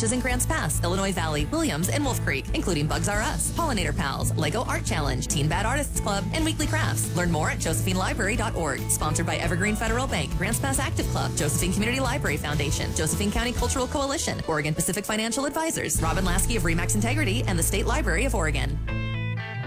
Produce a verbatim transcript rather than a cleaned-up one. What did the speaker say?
branches in Grants Pass, Illinois Valley, Williams, and Wolf Creek, including Bugs R Us, Pollinator Pals, Lego Art Challenge, Teen Bad Artists Club, and Weekly Crafts. Learn more at josephine library dot org. Sponsored by Evergreen Federal Bank, Grants Pass Active Club, Josephine Community Library Foundation, Josephine County Cultural Coalition, Oregon Pacific Financial Advisors, Robin Lasky of RE/MAX Integrity, and the State Library of Oregon.